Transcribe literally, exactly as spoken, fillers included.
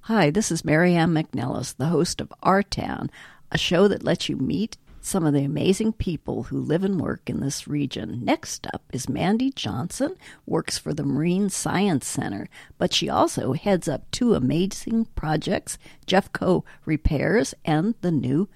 Hi, this is Marianne McNellis, the host of Our Town, a show that lets you meet some of the amazing people who live and work in this region. Next up is Mandy Johnson, works for the Marine Science Center, but she also heads up two amazing projects, Jeffco Repairs and the new